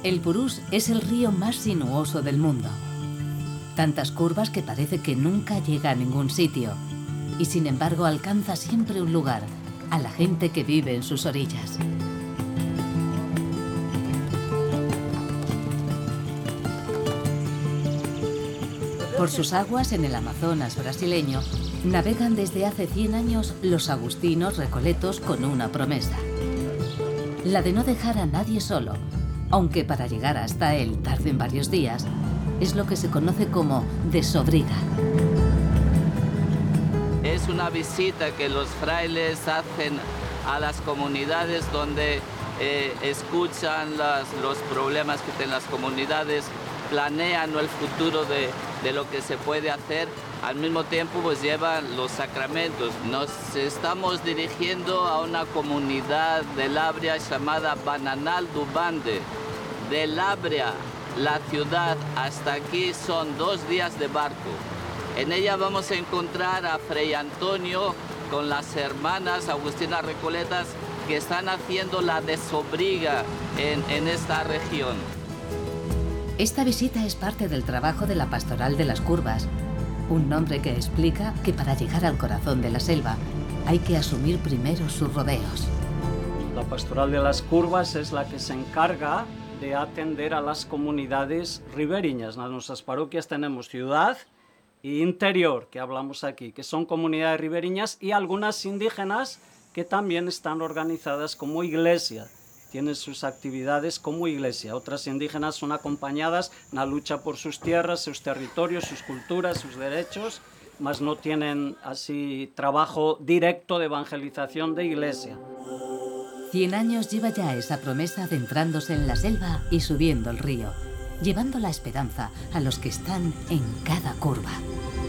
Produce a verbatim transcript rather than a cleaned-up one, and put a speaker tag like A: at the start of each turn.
A: El Purús es el río más sinuoso del mundo. Tantas curvas que parece que nunca llega a ningún sitio. Y sin embargo alcanza siempre un lugar, a la gente que vive en sus orillas. Por sus aguas en el Amazonas brasileño, navegan desde hace cien años los agustinos recoletos con una promesa: la de no dejar a nadie solo, aunque para llegar hasta él tarden varios días. Es lo que se conoce como desobriga.
B: Es una visita que los frailes hacen a las comunidades donde eh, escuchan las, los problemas que tienen las comunidades, planean el futuro de, de lo que se puede hacer. Al mismo tiempo pues llevan los sacramentos. Nos estamos dirigiendo a una comunidad de Labria llamada Bananal do Bande. De Labria, la ciudad, hasta aquí son dos días de barco. En ella vamos a encontrar a Fray Antonio con las hermanas agustinas recoletas que están haciendo la desobriga en, en esta región.
A: Esta visita es parte del trabajo de la Pastoral de las Curvas, un nombre que explica que para llegar al corazón de la selva hay que asumir primero sus rodeos.
C: La Pastoral de las Curvas es la que se encarga de atender a las comunidades ribereñas. En nuestras parroquias tenemos ciudad e interior, que hablamos aquí, que son comunidades ribereñas, y algunas indígenas que también están organizadas como iglesia, tienen sus actividades como iglesia. Otras indígenas son acompañadas en la lucha por sus tierras, sus territorios, sus culturas, sus derechos, mas no tienen así trabajo directo de evangelización de iglesia.
A: Cien años lleva ya esa promesa adentrándose en la selva y subiendo el río, llevando la esperanza a los que están en cada curva.